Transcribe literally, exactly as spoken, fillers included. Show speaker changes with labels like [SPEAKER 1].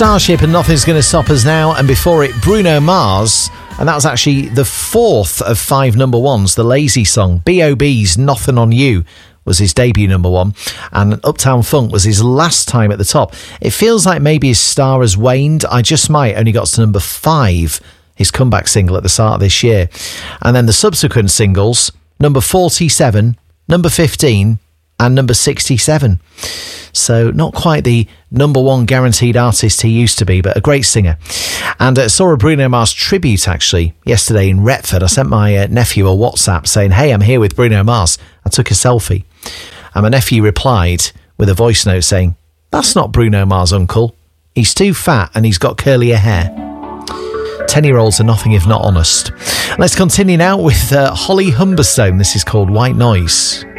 [SPEAKER 1] Starship and Nothing's Gonna Stop Us Now, and before it, Bruno Mars, and that was actually the fourth of five number ones, the Lazy song. B O B's Nothing on You was his debut number one, and Uptown Funk was his last time at the top. It feels like maybe his star has waned. I Just Might only got to number five, his comeback single at the start of this year. And then the subsequent singles, number forty-seven, number fifteen, and number sixty-seven. So not quite the number one guaranteed artist he used to be, but a great singer. And uh, saw a Bruno Mars tribute, actually, yesterday in Retford. I sent my uh, nephew a WhatsApp saying, hey, I'm here with Bruno Mars. I took a selfie. And my nephew replied with a voice note saying, that's not Bruno Mars, uncle. He's too fat and he's got curlier hair. Ten-year-olds are nothing if not honest. Let's continue now with uh, Holly Humberstone. This is called White Noise.